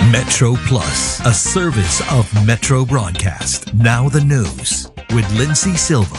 Metro Plus, a service of Metro Broadcast. Now the news with Lindsay Silva.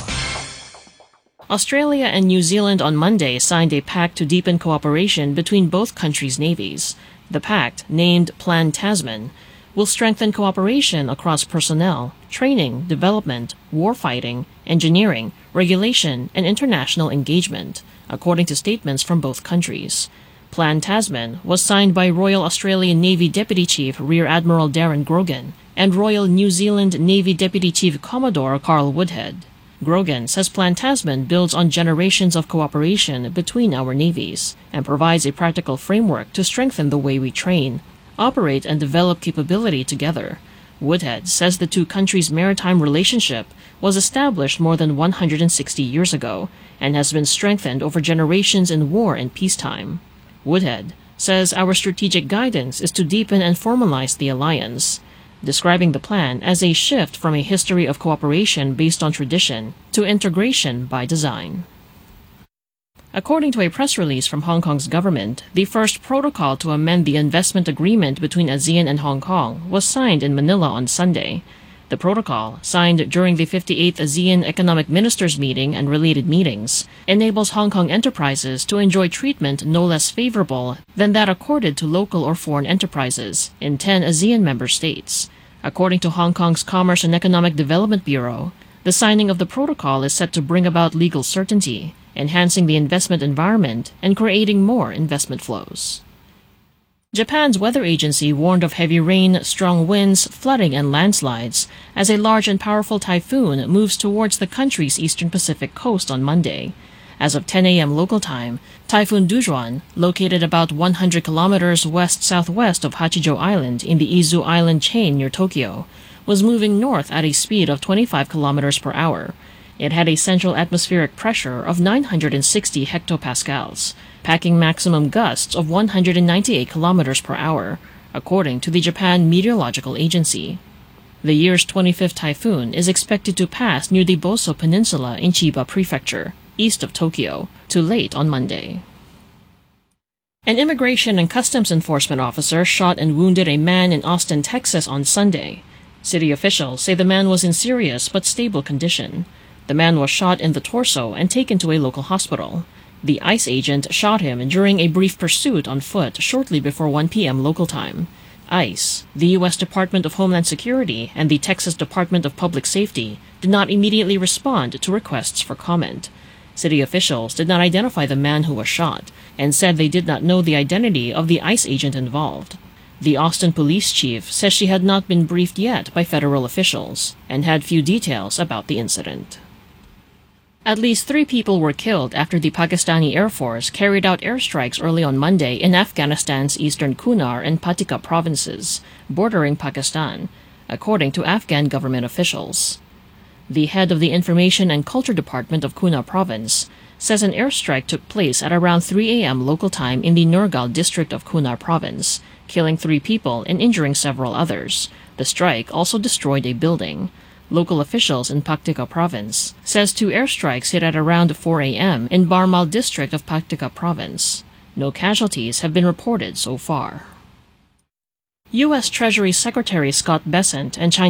Australia and New Zealand on Monday signed a pact to deepen cooperation between both countries' navies. The pact, named Plan Tasman, will strengthen cooperation across personnel, training, development, warfighting, engineering, regulation, and international engagement, according to statements from both countries. Plan Tasman was signed by Royal Australian Navy Deputy Chief Rear Admiral Darren Grogan and Royal New Zealand Navy Deputy Chief Commodore Carl Woodhead. Grogan says Plan Tasman builds on generations of cooperation between our navies and provides a practical framework to strengthen the way we train, operate, and develop capability together. Woodhead says the two countries' maritime relationship was established more than 160 years ago and has been strengthened over generations in war and peacetime. Woodhead says our strategic guidance is to deepen and formalize the alliance, describing the plan as a shift from a history of cooperation based on tradition to integration by design. According to a press release from Hong Kong's government, the first protocol to amend the investment agreement between ASEAN and Hong Kong was signed in Manila on Sunday. The protocol, signed during the 58th ASEAN Economic Ministers meeting and related meetings, enables Hong Kong enterprises to enjoy treatment no less favorable than that accorded to local or foreign enterprises in 10 ASEAN member states. According to Hong Kong's Commerce and Economic Development Bureau, the signing of the protocol is set to bring about legal certainty, enhancing the investment environment and creating more investment flows. Japan's weather agency warned of heavy rain, strong winds, flooding, and landslides as a large and powerful typhoon moves towards the country's eastern Pacific coast on Monday. As of 10 a.m. local time, Typhoon Dujuan, located about 100 kilometers west-southwest of Hachijo Island in the Izu Island chain near Tokyo, was moving north at a speed of 25 kilometers per hour. It had a central atmospheric pressure of 960 hectopascals, packing maximum gusts of 198 kilometers per hour, according to the Japan Meteorological Agency. The year's 25th typhoon is expected to pass near the Boso Peninsula in Chiba Prefecture, east of Tokyo, to late on Monday. An immigration and customs enforcement officer shot and wounded a man in Austin, Texas on Sunday. City officials say the man was in serious but stable condition. The man was shot in the torso and taken to a local hospital. The ICE agent shot him during a brief pursuit on foot shortly before 1 p.m. local time. ICE, the U.S. Department of Homeland Security, and the Texas Department of Public Safety did not immediately respond to requests for comment. City officials did not identify the man who was shot and said they did not know the identity of the ICE agent involved. The Austin police chief says she had not been briefed yet by federal officials and had few details about the incident. At least 3 people were killed after the Pakistani Air Force carried out airstrikes early on Monday in Afghanistan's eastern Kunar and Paktika provinces, bordering Pakistan, according to Afghan government officials. The head of the Information and Culture Department of Kunar province says an airstrike took place at around 3 a.m. local time in the Nurgal district of Kunar province, killing 3 people and injuring several others. The strike also destroyed a building. Local officials in Paktika province says 2 airstrikes hit at around 4 a.m. in Barmal district of Paktika province. No casualties have been reported so far. U.S. Treasury Secretary Scott Bessent and Chinese